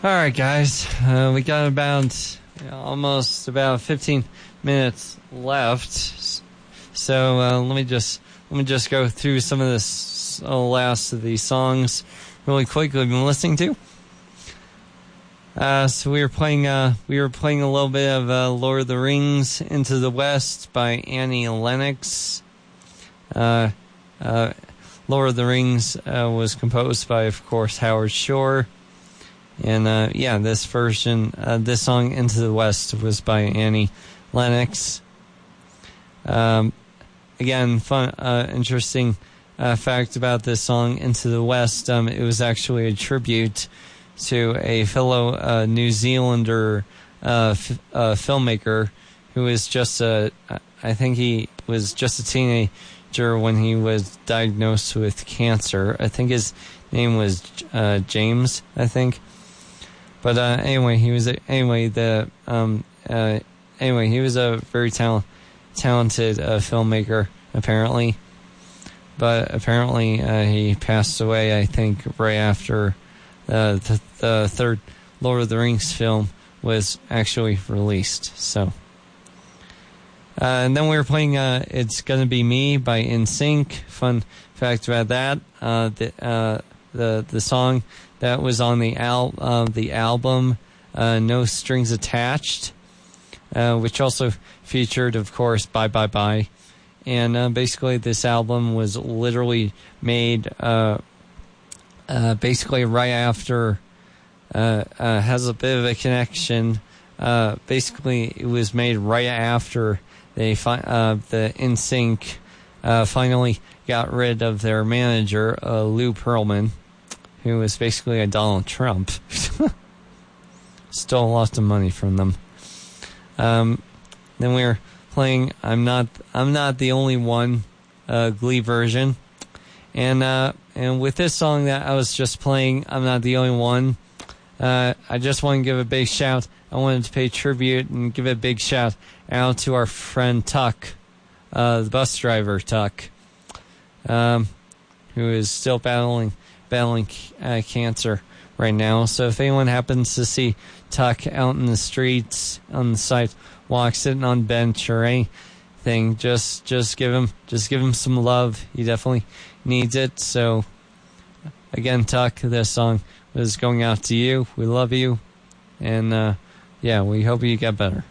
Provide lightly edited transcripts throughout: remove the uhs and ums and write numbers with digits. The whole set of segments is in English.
All right, guys. We got almost about 15 minutes left. So let me just go through some of this last of these songs really quick we've been listening to. So we were playing a little bit of Lord of the Rings Into the West by Annie Lennox. Lord of the Rings was composed by, of course, Howard Shore. And this version, this song Into the West was by Annie Lennox. Again, fun, interesting fact about this song Into the West. It was actually a tribute to a fellow New Zealander filmmaker who was I think he was just a teenager when he was diagnosed with cancer. I think his name was James, I think. But anyway, he was a very talented filmmaker, apparently. But apparently he passed away, I think, right after the third Lord of the Rings film was actually released. So, and then we were playing "It's Gonna Be Me" by NSYNC. Fun fact about that: the song that was on the album "No Strings Attached," which also featured, of course, "Bye Bye Bye," and basically this album was literally made. Basically right after, has a bit of a connection. Basically, it was made right after the NSYNC finally got rid of their manager, Lou Pearlman, who was basically a Donald Trump. Stole lots of money from them. Then we were playing "I'm Not the Only One" Glee version. And with this song that I was just playing, I'm Not the Only One, I just want to give a big shout. I wanted to pay tribute and give a big shout out to our friend Tuck, the bus driver Tuck, who is still battling cancer right now. So if anyone happens to see Tuck out in the streets, on the sidewalk, sitting on a bench or anything, just give him some love. He definitely needs it. So again, Tuck, this song was going out to you. We love you, and we hope you get better.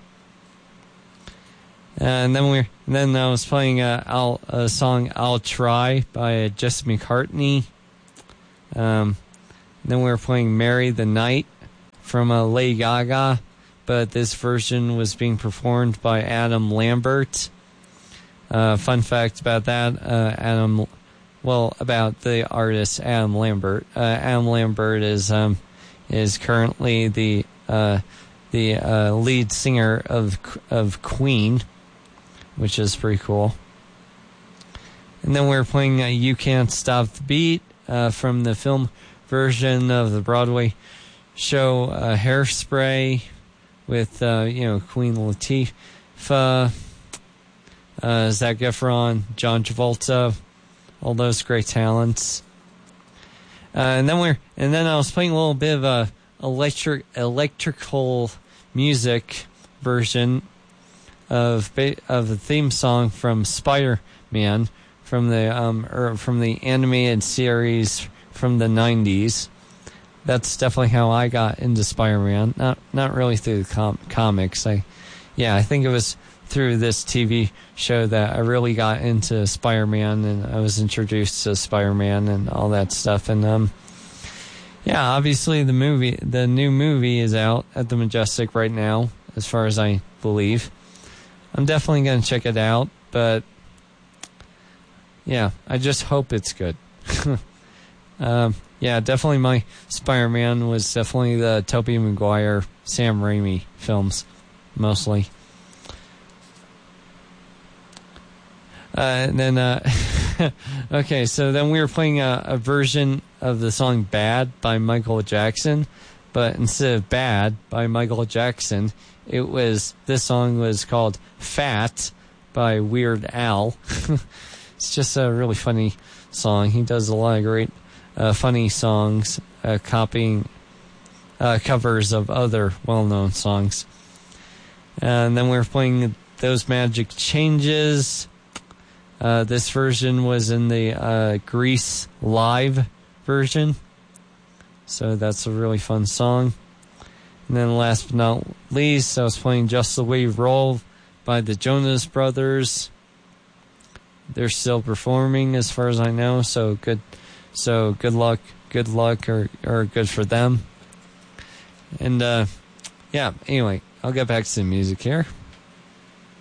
And then I was playing a song "I'll Try" by Jesse McCartney. Then we were playing "Marry the Night" from Lady Gaga, but this version was being performed by Adam Lambert. Fun fact about that, about the artist Adam Lambert. Adam Lambert is currently the lead singer of Queen, which is pretty cool. And then we were playing "You Can't Stop the Beat" from the film version of the Broadway show Hairspray with Queen Latifah, Zac Efron, John Travolta, all those great talents. And then I was playing a little bit of electrical music version of the theme song from Spider-Man from the animated series from the 90s. That's definitely how I got into Spider-Man. Not really through the comics. I think it was through this TV show that I really got into Spider-Man, and I was introduced to Spider-Man and all that stuff. And obviously the new movie is out at the Majestic right now, as far as I believe. I'm definitely going to check it out, but I just hope it's good. Definitely my Spider-Man was definitely the Tobey Maguire, Sam Raimi films, mostly. And then, okay, so then we were playing a version of the song "Bad" by Michael Jackson, but instead of "Bad" by Michael Jackson, this song was called "Fat" by Weird Al. It's just a really funny song. He does a lot of great funny songs, copying covers of other well-known songs. And then we're playing Those Magic Changes. This version was in the Grease live version. So that's a really fun song. And then last but not least, I was playing Just the Way You Roll by the Jonas Brothers. They're still performing as far as I know, so good luck or good for them. And yeah, anyway, I'll get back to the music here.